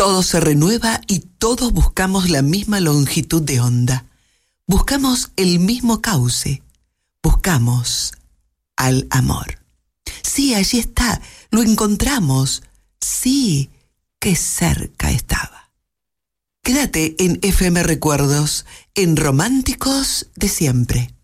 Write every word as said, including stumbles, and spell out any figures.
Todo se renueva y todos buscamos la misma longitud de onda. Buscamos el mismo cauce. Buscamos al amor. Sí, allí está. Lo encontramos. Sí, qué cerca estaba. Quédate en F M Recuerdos, en Románticos de Siempre.